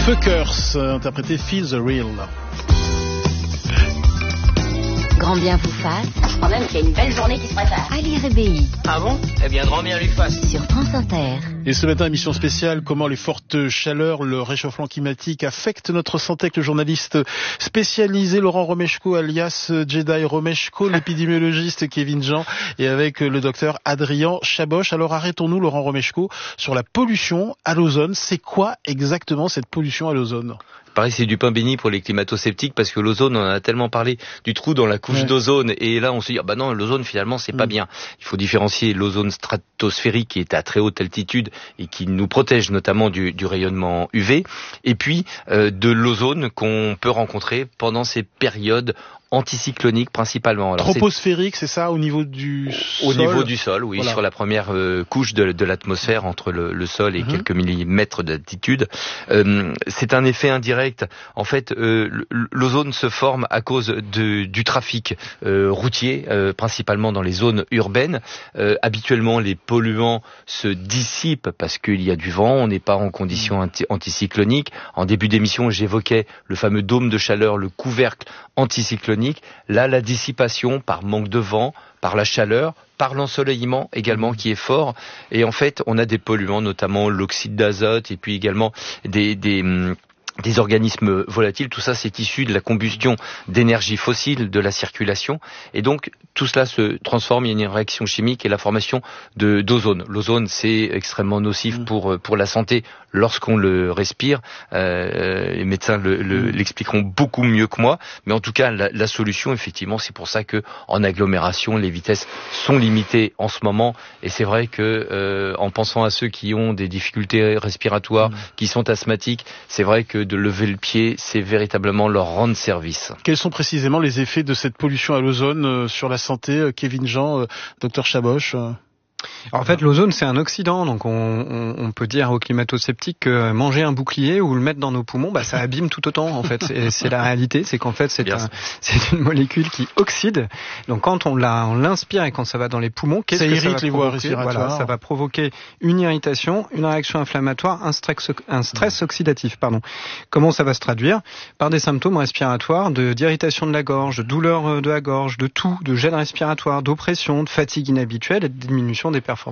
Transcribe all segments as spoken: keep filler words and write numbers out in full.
Fuckers, interprété Feel the Real. Grand bien vous fasse. Je crois même qu'il y a une belle journée qui se prépare. Ali Rebéi. Ah bon? Eh bien, grand bien lui fasse. Sur France Inter. Et ce matin, émission spéciale, comment les fortes chaleurs, le réchauffement climatique affectent notre santé, avec le journaliste spécialisé Laurent Romeshko, alias Jedi Romeshko, l'épidémiologiste Kevin Jean, et avec le docteur Adrien Chaboch. Alors arrêtons-nous, Laurent Romeshko, sur la pollution à l'ozone. C'est quoi exactement cette pollution à l'ozone ? Pareil, c'est du pain béni pour les climato-sceptiques, parce que l'ozone, on en a tellement parlé du trou dans la couche ouais. d'ozone, et là on se dit, ah bah non, l'ozone finalement c'est mmh. pas bien. Il faut différencier l'ozone stratosphérique qui est à très haute altitude et qui nous protège notamment du, du rayonnement U V, et puis euh, de l'ozone qu'on peut rencontrer pendant ces périodes anticycloniques principalement. Alors, troposphérique, c'est... c'est ça, au niveau du au sol. Au niveau du sol, oui, voilà. Sur la première euh, couche de, de l'atmosphère entre le, le sol et mmh. quelques millimètres d'altitude. Euh, c'est un effet indirect. En fait, euh, l'ozone se forme à cause de, du trafic euh, routier, euh, principalement dans les zones urbaines. Euh, habituellement, les polluants se dissipent parce qu'il y a du vent, on n'est pas en conditions anti- anticycloniques. En début d'émission, j'évoquais le fameux dôme de chaleur, le couvercle anticyclonique. Là, la dissipation par manque de vent, par la chaleur, par l'ensoleillement également qui est fort. Et en fait, on a des polluants, notamment l'oxyde d'azote et puis également des... des des organismes volatiles, tout ça c'est issu de la combustion d'énergie fossile, de la circulation, et donc tout cela se transforme, il y a une réaction chimique et la formation de d'ozone. L'ozone c'est extrêmement nocif pour pour la santé lorsqu'on le respire, euh, les médecins le, le, l'expliqueront beaucoup mieux que moi, mais en tout cas la, la solution effectivement, c'est pour ça que en agglomération les vitesses sont limitées en ce moment, et c'est vrai que euh, en pensant à ceux qui ont des difficultés respiratoires, mmh. qui sont asthmatiques, c'est vrai que de lever le pied, c'est véritablement leur rendre service. Quels sont précisément les effets de cette pollution à l'ozone euh, sur la santé, Kevin Jean, euh, docteur Chaboch euh... Alors en fait, l'ozone, c'est un oxydant, donc on, on, on peut dire aux climato-sceptiques que manger un bouclier ou le mettre dans nos poumons, bah, ça abîme tout autant, en fait. C'est, c'est la réalité, c'est qu'en fait, c'est, un, c'est une molécule qui oxyde. Donc quand on, la, on l'inspire et quand ça va dans les poumons, qu'est-ce ça que irrite ça va les voies respiratoires. Voilà, ça va provoquer une irritation, une réaction inflammatoire, un stress, un stress oxydatif. Pardon. Comment ça va se traduire ? Par des symptômes respiratoires, de, d'irritation de la gorge, de douleur de la gorge, de toux, de gêne respiratoire, d'oppression, de fatigue inhabituelle et de diminution des performances.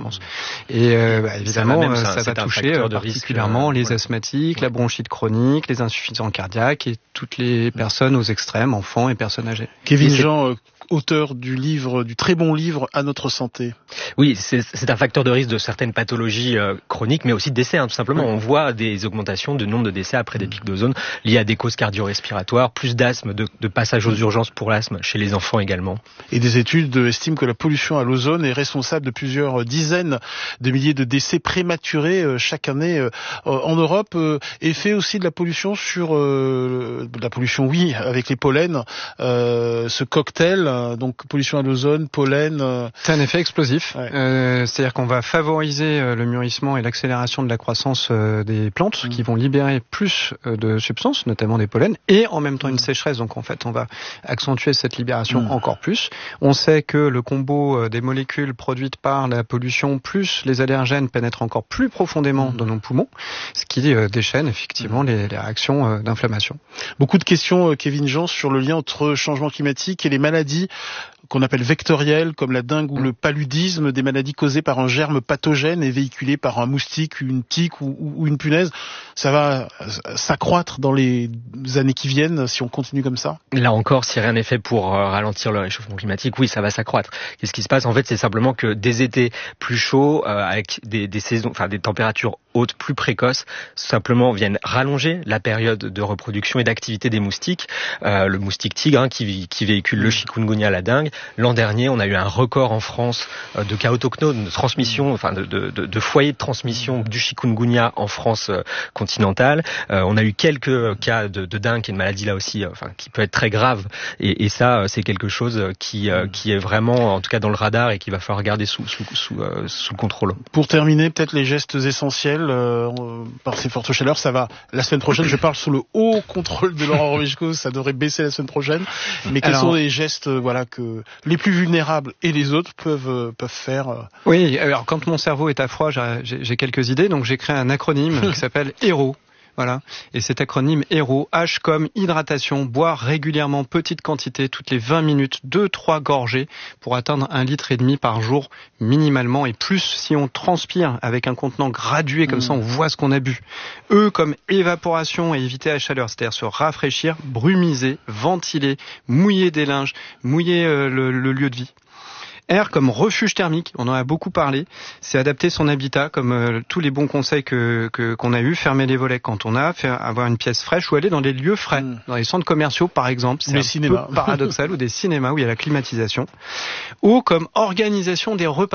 Et euh, bah, évidemment, ça, même, ça, ça va toucher particulièrement risque, euh, les ouais. asthmatiques, ouais. la bronchite chronique, les insuffisants cardiaques et toutes les personnes aux extrêmes, enfants et personnes âgées. Kevin Jean, euh, auteur du livre, du très bon livre À notre santé. Oui, c'est, c'est un facteur de risque de certaines pathologies euh, chroniques, mais aussi de décès, hein, tout simplement. Oui. On voit des augmentations de nombre de décès après des pics d'ozone liés à des causes cardio-respiratoires, plus d'asthme, de, de passage aux urgences pour l'asthme chez les enfants également. Et des études estiment que la pollution à l'ozone est responsable de plusieurs dizaines de milliers de décès prématurés euh, chaque année euh, en Europe. Euh, effet aussi de la pollution sur euh, de la pollution, oui, avec les pollens, euh, ce cocktail. Donc pollution à l'ozone, pollen. Euh... C'est un effet explosif. Ouais. Euh, c'est-à-dire qu'on va favoriser euh, le mûrissement et l'accélération de la croissance euh, des plantes mmh. qui vont libérer plus euh, de substances, notamment des pollens, et en même temps une sécheresse. Donc en fait, on va accentuer cette libération mmh. encore plus. On sait que le combo euh, des molécules produites par la pollution plus les allergènes pénètrent encore plus profondément mmh. dans nos poumons, ce qui euh, déchaîne effectivement mmh. les, les réactions euh, d'inflammation. Beaucoup de questions, euh, Kevin Jean, sur le lien entre changement climatique et les maladies qu'on appelle vectorielles, comme la dengue ou le paludisme, des maladies causées par un germe pathogène et véhiculées par un moustique, une tique ou, ou une punaise. Ça va s'accroître dans les années qui viennent si on continue comme ça. Là encore, si rien n'est fait pour ralentir le réchauffement climatique, oui, ça va s'accroître. Qu'est-ce qui se passe ? En fait, c'est simplement que des étés plus chauds, euh, avec des, des saisons, enfin des températures hautes plus précoces, simplement viennent rallonger la période de reproduction et d'activité des moustiques. Euh, le moustique tigre, hein, qui, qui véhicule le chikungunya, la dengue. L'an dernier, on a eu un record en France euh, de cas autochtones, de transmission, enfin de, de, de, de foyers de transmission du chikungunya en France euh, continentale. Euh, on a eu quelques cas de, de dengue, qui est une maladie là aussi, euh, enfin qui peut être très grave. Et, et ça, euh, c'est quelque chose qui, euh, qui est vraiment, en tout cas, dans le radar et qu'il va falloir garder sous, sous, sous, euh, sous contrôle. Pour terminer, peut-être les gestes essentiels. Euh, par ces fortes chaleurs, ça va. La semaine prochaine, je parle sous le haut contrôle de Laurent Romeshko, ça devrait baisser la semaine prochaine. Mais quels Alors, sont les gestes, euh, voilà, que les plus vulnérables et les autres peuvent euh, peuvent faire euh... Oui, alors quand mon cerveau est à froid, j'ai, j'ai quelques idées, donc j'ai créé un acronyme qui s'appelle HÉRO. Voilà. Et cet acronyme HÉRO, H comme hydratation, boire régulièrement petite quantité, toutes les vingt minutes, deux trois gorgées pour atteindre un litre et demi par jour minimalement, et plus si on transpire avec un contenant gradué, comme mmh. ça on voit ce qu'on a bu. E comme évaporation et éviter la chaleur, c'est-à-dire se rafraîchir, brumiser, ventiler, mouiller des linges, mouiller euh, le, le lieu de vie. R comme refuge thermique, on en a beaucoup parlé, c'est adapter son habitat, comme euh, tous les bons conseils que, que qu'on a eu, fermer les volets quand on a, faire avoir une pièce fraîche ou aller dans des lieux frais, mmh. dans les centres commerciaux par exemple, c'est les un cinémas. peu paradoxal, ou des cinémas où il y a la climatisation. O comme organisation des repas.